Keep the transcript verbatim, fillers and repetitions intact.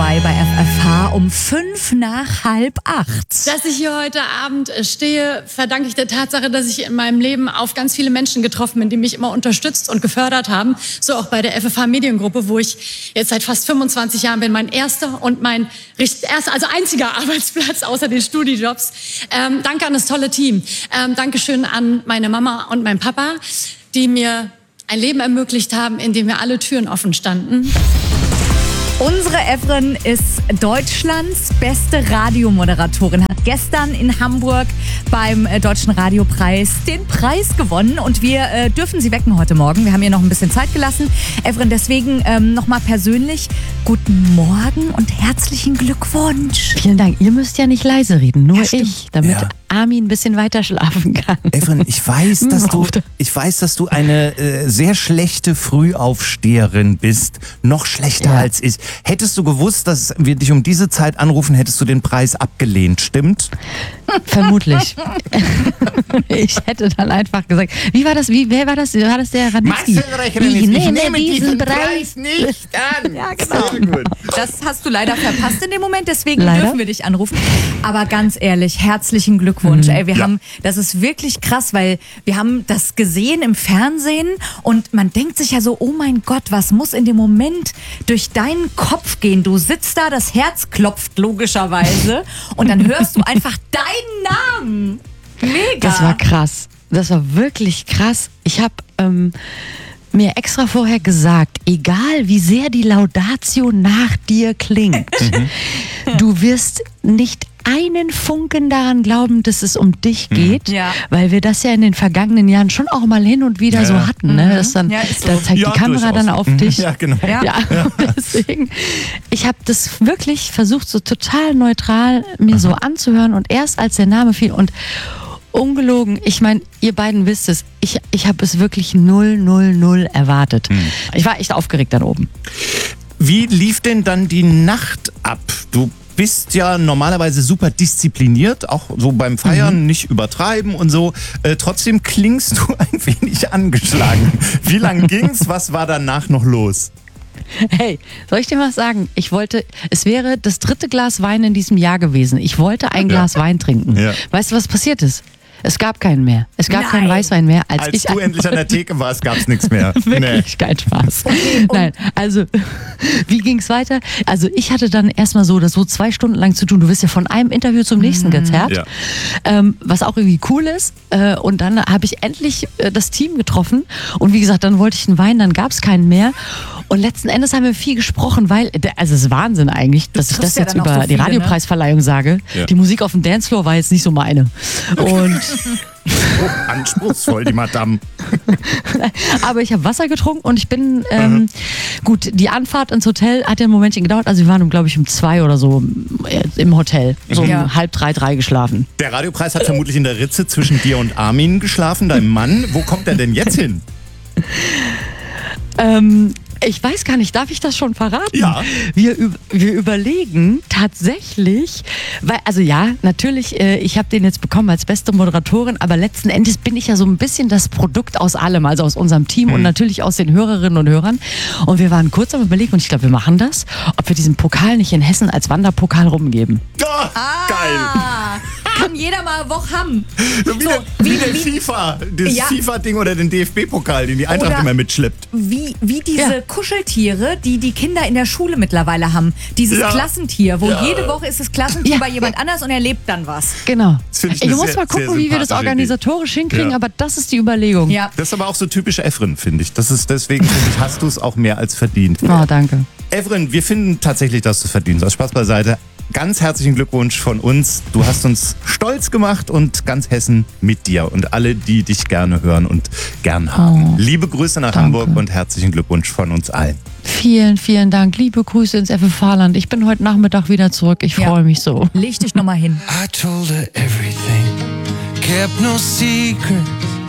vorbei bei F F H um fünf nach halb acht. Dass ich hier heute Abend stehe, verdanke ich der Tatsache, dass ich in meinem Leben auf ganz viele Menschen getroffen bin, die mich immer unterstützt und gefördert haben. So auch bei der F F H Mediengruppe, wo ich jetzt seit fast fünfundzwanzig Jahren bin. Mein erster und mein erster, also einziger Arbeitsplatz außer den Studijobs. Ähm, danke an das tolle Team. Ähm, Dankeschön an meine Mama und meinen Papa, die mir ein Leben ermöglicht haben, in dem mir alle Türen offen standen. Unsere Evren ist Deutschlands beste Radiomoderatorin, hat gestern in Hamburg beim äh, Deutschen Radiopreis den Preis gewonnen und wir äh, dürfen sie wecken heute Morgen. Wir haben ihr noch ein bisschen Zeit gelassen. Evren, deswegen ähm, nochmal persönlich guten Morgen und herzlichen Glückwunsch. Vielen Dank. Ihr müsst ja nicht leise reden, nur Ja, ich, damit Ja. Armin ein bisschen weiter schlafen kann. Evren, ich weiß, dass du, ich weiß, dass du eine äh, sehr schlechte Frühaufsteherin bist. Noch schlechter Ja. als ich. Hättest du gewusst, dass wir dich um diese Zeit anrufen, hättest du den Preis abgelehnt, stimmt? Vermutlich. Ich hätte dann einfach gesagt, wie war das, wie, wer war das, war das der Ranitzky? Massenrechnen, Ich nehme diesen Preis. nicht an. Ja, genau. Sehr gut. Das hast du leider verpasst in dem Moment, deswegen Leider? dürfen wir dich anrufen. Aber ganz ehrlich, herzlichen Glückwunsch. Ey, wir Ja. haben, das ist wirklich krass, weil wir haben das gesehen im Fernsehen und man denkt sich ja so, oh mein Gott, was muss in dem Moment durch deinen Kopf gehen? Du sitzt da, das Herz klopft logischerweise und dann hörst du einfach deinen Namen. Mega. Das war krass. Das war wirklich krass. Ich habe ähm, mir extra vorher gesagt, egal wie sehr die Laudatio nach dir klingt, du wirst nicht einen Funken daran glauben, dass es um dich geht, Ja. weil wir das ja in den vergangenen Jahren schon auch mal hin und wieder Ja, so ja. hatten. Ne? Das dann, Ja, ist so. da zeigt Ja, die Kamera durchaus. dann auf dich. Ja, genau. Ja. Ja, deswegen, ich habe das wirklich versucht, so total neutral mir so anzuhören und erst als der Name fiel und ungelogen, ich meine, ihr beiden wisst es, ich, ich habe es wirklich null, null, null erwartet. Ich war echt aufgeregt dann oben. Wie lief denn dann die Nacht ab? Du bist ja normalerweise super diszipliniert, auch so beim Feiern, nicht übertreiben und so. Äh, trotzdem klingst du ein wenig angeschlagen. Wie lang ging's? Was war danach noch los? Hey, soll ich dir was sagen? Ich wollte, es wäre das dritte Glas Wein in diesem Jahr gewesen. Ich wollte ein Glas Wein trinken. Ja. Weißt du, was passiert ist? Es gab keinen mehr. Es gab Nein. keinen Weißwein mehr. Als, Als ich du endlich an der Theke warst, gab's nichts mehr. Wirklich kein Spaß. Nein, also wie ging's weiter? Also ich hatte dann erstmal so das so zwei Stunden lang zu tun. Du wirst ja von einem Interview zum nächsten gezerrt, Ja. ähm, was auch irgendwie cool ist. Äh, und dann habe ich endlich äh, das Team getroffen. Und wie gesagt, dann wollte ich einen Wein, dann gab's keinen mehr. Und letzten Endes haben wir viel gesprochen, weil, also es ist Wahnsinn eigentlich, dass ich triffst das ja jetzt dann auch über so die viele, ne? Radiopreisverleihung sage. Ja. Die Musik auf dem Dancefloor war jetzt nicht so meine. Und Oh, anspruchsvoll, die Madame. aber ich habe Wasser getrunken und ich bin, ähm, gut, die Anfahrt ins Hotel hat ja ein Momentchen gedauert. Also wir waren, glaube ich, um zwei oder so äh, im Hotel. So Ja. um halb drei, drei geschlafen. Der Radiopreis hat vermutlich in der Ritze zwischen dir und Armin geschlafen, deinem Mann. Wo kommt er denn jetzt hin? Ähm, ich weiß gar nicht, darf ich das schon verraten? Ja. Wir, üb- wir überlegen tatsächlich, weil, also ja, natürlich, äh, ich habe den jetzt bekommen als beste Moderatorin, aber letzten Endes bin ich ja so ein bisschen das Produkt aus allem, also aus unserem Team und natürlich aus den Hörerinnen und Hörern. Und wir waren kurz am Überlegen, und ich glaube, wir machen das, ob wir diesen Pokal nicht in Hessen als Wanderpokal rumgeben. Ah, geil. Ah, kann jeder mal eine Woche haben. So wie, So, der, wie- wie der wie- FIFA, das Ja. FIFA-Ding oder den D F B-Pokal, den die Eintracht Oder- immer mitschleppt. Wie, wie diese Ja. Kuscheltiere, die die Kinder in der Schule mittlerweile haben. Dieses Ja. Klassentier, wo Ja. jede Woche ist das Klassentier Ja. bei jemand anders und er lebt dann was. Genau. Das finde ich Ich eine muss sehr- mal gucken, sehr wie wir das sympathische organisatorisch hinkriegen, Ja. aber das ist die Überlegung. Ja. Das ist aber auch so typisch Evren, finde ich. Das ist deswegen, finde ich, hast du es auch mehr als verdient. Oh, danke. Evren, wir finden tatsächlich, dass du es verdienst. Aus Spaß beiseite. Ganz herzlichen Glückwunsch von uns. Du hast uns stolz gemacht und ganz Hessen mit dir und alle, die dich gerne hören und gern haben. Oh, Liebe Grüße nach danke. Hamburg und herzlichen Glückwunsch von uns allen. Vielen, vielen Dank. Liebe Grüße ins F F H-Land. Ich bin heute Nachmittag wieder zurück. Ich Ja. freue mich so. Leg dich nochmal hin. I told her everything, kept no secrets.